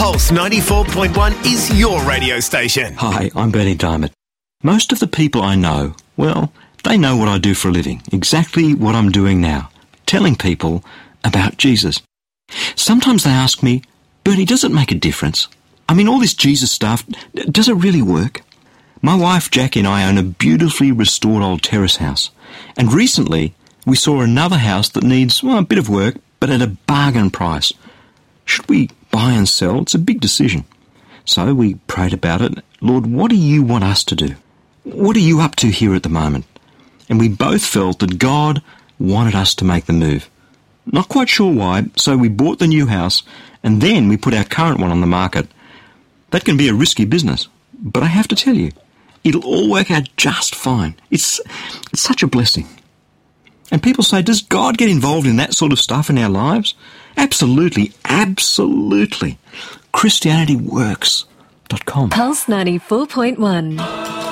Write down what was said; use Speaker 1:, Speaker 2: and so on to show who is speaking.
Speaker 1: Pulse 94.1 is your radio station.
Speaker 2: Hi, I'm Bernie Diamond. Most of the people I know, well, they know what I do for a living, exactly what I'm doing now, telling people about Jesus. Sometimes they ask me, Bernie, does it make a difference? I mean, all this Jesus stuff, does it really work? My wife Jackie and I own a beautifully restored old terrace house, and recently we saw another house that needs, well, a bit of work, but at a bargain price. Should we buy and sell? It's a big decision. So we prayed about it. Lord, what do you want us to do? What are you up to here at the moment? And we both felt that God wanted us to make the move. Not quite sure why, so we bought the new house and then we put our current one on the market. That can be a risky business, but I have to tell you, it'll all work out just fine. It's such a blessing. And people say, does God get involved in that sort of stuff in our lives? Absolutely, absolutely. ChristianityWorks.com.
Speaker 3: Pulse 94.1.